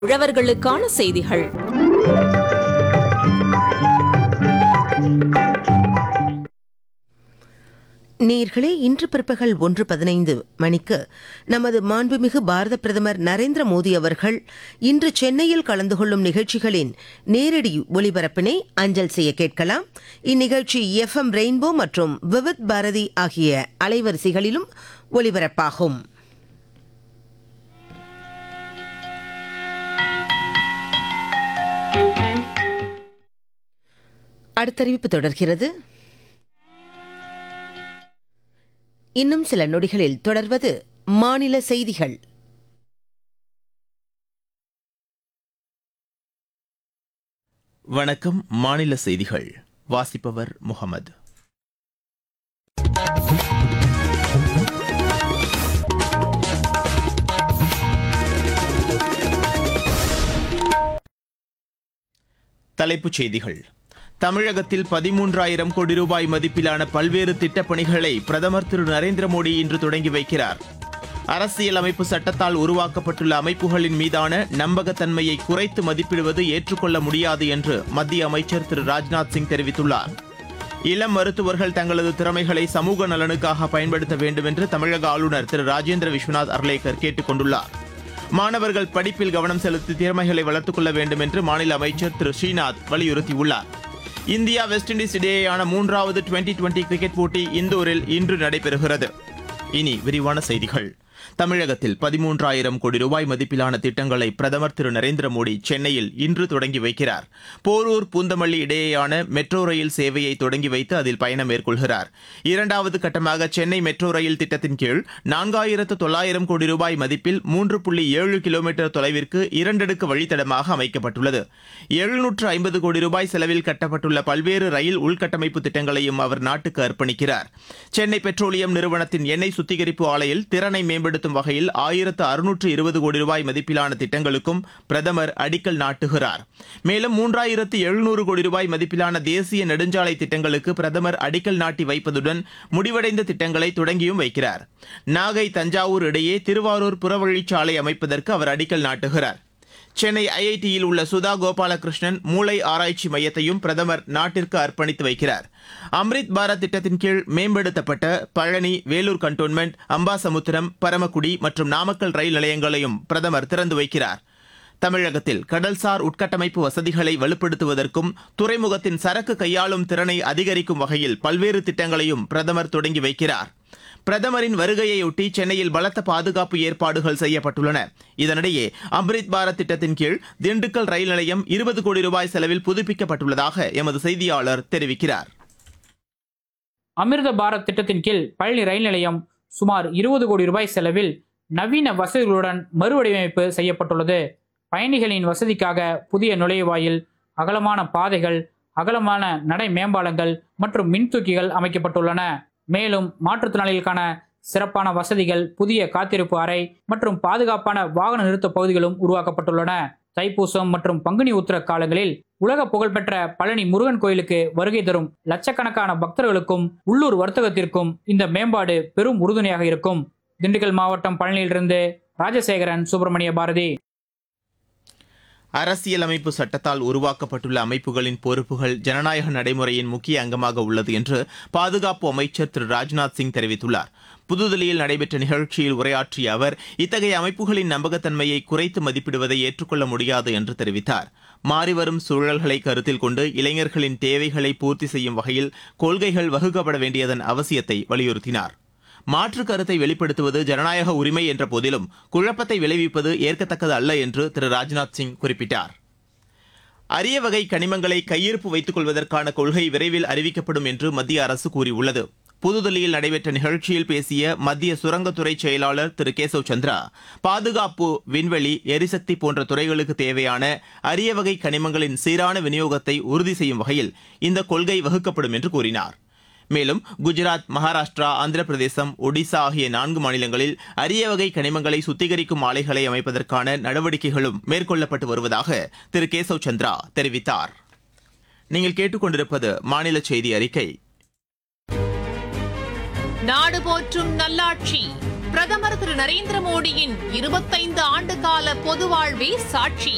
உழவர்களுக்கான செய்திகள். நேயர்களே, இன்று பிற்பகல் 1:15 மணிக்கு நமது மாண்புமிகு பாரத பிரதமர் நரேந்திர மோடி அவர்கள் இன்று சென்னையில் கலந்து கொள்ளும் நிகழ்ச்சிகளின் நேரடி ஒலிபரப்பினை அஞ்சல் செய்ய கேட்கலாம். இந்நிகழ்ச்சி FM ரெயின்போ மற்றும் விவித் பாரதி ஆகிய அலைவரிசைகளிலும் ஒலிபரப்பாகும். அடுத்தறிவிப்பு தொடர்கிறது. இன்னும் சில நொடிகளில் தொடர்வது மாநில செய்திகள். வணக்கம். மாநில செய்திகள் வாசிப்பவர் முகமது. தலைப்புச் செய்திகள். தமிழகத்தில் 13,000 கோடி ரூபாய் மதிப்பிலான பல்வேறு திட்டப்பணிகளை பிரதமர் திரு நரேந்திர மோடி இன்று தொடங்கி வைக்கிறார். அரசியலமைப்பு சட்டத்தால் உருவாக்கப்பட்டுள்ள அமைப்புகளின் மீதான நம்பகத்தன்மையை குறைத்து மதிப்பிடுவது ஏற்றுக்கொள்ள முடியாது என்று மத்திய அமைச்சர் திரு ராஜ்நாத் சிங் தெரிவித்துள்ளார். இளம் மருத்துவர்கள் தங்களது திறமைகளை சமூக நலனுக்காக பயன்படுத்த வேண்டும் என்று தமிழக ஆளுநர் திரு ராஜேந்திர விஸ்வநாத் அர்லேக்கர் கேட்டுக் கொண்டுள்ளார். மாணவர்கள் படிப்பில் கவனம் செலுத்தி திறமைகளை வளர்த்துக் கொள்ள வேண்டும் என்று மாநில அமைச்சர் திரு ஸ்ரீநாத் வலியுறுத்தியுள்ளார். இந்தியா வெஸ்ட் இண்டீஸ் இடையேயான 3வது டுவெண்டி கிரிக்கெட் போட்டி இந்தூரில் இன்று நடைபெறுகிறது. இனி விரிவான செய்திகள். தமிழகத்தில் 13,000 கோடி ரூபாய் மதிப்பிலான திட்டங்களை பிரதமர் திரு நரேந்திர மோடி சென்னையில் இன்று தொடங்கி வைக்கிறார். போரூர் பூந்தமல்லி இடையேயான மெட்ரோ ரயில் சேவையை தொடங்கி வைத்து அதில் பயணம் மேற்கொள்கிறார். இரண்டாவது கட்டமாக சென்னை மெட்ரோ ரயில் திட்டத்தின் கீழ் 4,900 கோடி ரூபாய் மதிப்பில் 3.7 கிலோமீட்டர் தொலைவிற்கு இரண்டடுக்கு வழித்தடமாக அமைக்கப்பட்டுள்ளது. 750 கோடி ரூபாய் செலவில் கட்டப்பட்டுள்ள பல்வேறு ரயில் உள்கட்டமைப்பு திட்டங்களையும் அவர் நாட்டுக்கு அர்ப்பணிக்கிறார். சென்னை பெட்ரோலியம் நிறுவனத்தின் எண்ணெய் சுத்திகரிப்பு ஆலையில் திறனை மேம்படுத்தும் வகையில் 1,620 கோடி ரூபாய் மதிப்பிலான திட்டங்களுக்கும் பிரதமர் அடிக்கல் நாட்டுகிறார். மேலும் 3,700 கோடி ரூபாய் மதிப்பிலான தேசிய நெடுஞ்சாலை திட்டங்களுக்கு பிரதமர் அடிக்கல் நாட்டி வைப்பதுடன் முடிவடைந்த திட்டங்களை தொடங்கியும் வைக்கிறார். நாகை தஞ்சாவூர் இடையே திருவாரூர் புறவழிச்சாலை அமைப்பதற்கு அவர் அடிக்கல் நாட்டுகிறார். சென்னை ஐஐடியில் உள்ள சுதா கோபாலகிருஷ்ணன் மூளை ஆராய்ச்சி மையத்தையும் பிரதமர் நாட்டிற்கு அர்ப்பணித்து வைக்கிறார். அம்ரித் பாரத் திட்டத்தின் கீழ் மேம்படுத்தப்பட்ட பழனி, வேலூர் கண்டோன்மெண்ட், அம்பாசமுத்திரம், பரமக்குடி மற்றும் நாமக்கல் ரயில் நிலையங்களையும் பிரதமர் திறந்து வைக்கிறார். தமிழகத்தில் கடல்சார் உட்கட்டமைப்பு வசதிகளை வலுப்படுத்துவதற்கும் துறைமுகத்தின் சரக்கு கையாளும் திறனை அதிகரிக்கும் வகையில் பல்வேறு திட்டங்களையும் பிரதமர் தொடங்கி வைக்கிறார். பிரதமரின் வருகையையொட்டி சென்னையில் பலத்த பாதுகாப்பு ஏற்பாடுகள் செய்யப்பட்டுள்ளன. இதனிடையே அம்ரித் பாரத் திட்டத்தின் கீழ் திண்டுக்கல் ரயில் நிலையம் 20 கோடி ரூபாய் செலவில் புதுப்பிக்கப்பட்டுள்ளதாக எமது செய்தியாளர் தெரிவிக்கிறார். அமிர்த பாரத் திட்டத்தின் கீழ் பழனி ரயில் நிலையம் சுமார் 20 கோடி ரூபாய் செலவில் நவீன வசதிகளுடன் மறுவடிவமைப்பு செய்யப்பட்டுள்ளது. பயணிகளின் வசதிக்காக புதிய நுழைவாயில், அகலமான பாதைகள், அகலமான நடை மேம்பாலங்கள் மற்றும் மின்தூக்கிகள் அமைக்கப்பட்டுள்ளன. மேலும் மாற்றுத்திறனாளிகளுக்கான சிறப்பான வசதிகள், புதிய காத்திருப்பு அறை மற்றும் பாதுகாப்பான வாகன நிறுத்த பகுதிகளும் உருவாக்கப்பட்டுள்ளன. தைப்பூசம் மற்றும் பங்குனி உத்திர காலங்களில் உலக புகழ்பெற்ற பழனி முருகன் கோயிலுக்கு வருகை தரும் லட்சக்கணக்கான பக்தர்களுக்கும் உள்ளூர் வர்த்தகத்திற்கும் இந்த மேம்பாடு பெரும் உறுதுணையாக இருக்கும். திண்டுக்கல் மாவட்டம் பழனியிலிருந்து ராஜசேகரன், சுப்பிரமணிய பாரதி. அரசியலமைப்பு சட்டத்தால் உருவாக்கப்பட்டுள்ள அமைப்புகளின் பொறுப்புகள் ஜனநாயக நடைமுறையின் முக்கிய அங்கமாக உள்ளது என்று பாதுகாப்பு அமைச்சர் திரு ராஜ்நாத் சிங் தெரிவித்துள்ளார். புதுதில்லியில் நடைபெற்ற நிகழ்ச்சியில் உரையாற்றிய அவர் இத்தகைய அமைப்புகளின் நம்பகத்தன்மையை குறைத்து மதிப்பிடுவதை ஏற்றுக்கொள்ள முடியாது என்று தெரிவித்தார். மாறிவரும் சூழல்களை கருத்தில் கொண்டு இளைஞர்களின் தேவைகளை பூர்த்தி செய்யும் வகையில் கொள்கைகள் வகுக்கப்பட வேண்டியதன் அவசியத்தை வலியுறுத்தினார். மாற்று கருத்தை வெளிப்படுத்துவது ஜனநாயக உரிமை என்ற போதிலும் குழப்பத்தை விளைவிப்பது ஏற்கத்தக்கது அல்ல என்று திரு ராஜ்நாத் சிங் குறிப்பிட்டார். அரிய வகை கனிமங்களை கையிருப்பு வைத்துக் கொள்வதற்கான கொள்கை விரைவில் அறிவிக்கப்படும் என்று மத்திய அரசு கூறியுள்ளது. புதுதில்லியில் நடைபெற்ற நிகழ்ச்சியில் பேசிய மத்திய சுரங்கத்துறை செயலாளர் திரு கேசவ் சந்திரா, பாதுகாப்பு, விண்வெளி, எரிசக்தி போன்ற துறைகளுக்கு தேவையான அரிய வகை கனிமங்களின் சீரான விநியோகத்தை உறுதி செய்யும் வகையில் இந்த கொள்கை வகுக்கப்படும் என்று கூறினார். மேலும் குஜராத், மகாராஷ்டிரா, ஆந்திர பிரதேசம், ஒடிசா ஆகிய 4 மாநிலங்களில் அரிய வகை கனிமங்களை சுத்திகரிக்கும் ஆலைகளை அமைப்பதற்கான நடவடிக்கைகளும் மேற்கொள்ளப்பட்டு வருவதாக திரு கேசவ் சந்திரா தெரிவித்தார். நீங்கள் கேட்டுக்கொண்டிருப்பது மாநில செய்தி அறிக்கை. நாடு போற்றும் நல்லாட்சி. பிரதமர் திரு நரேந்திர மோடியின் 25 ஆண்டு கால பொது வாழ்வே சாட்சி.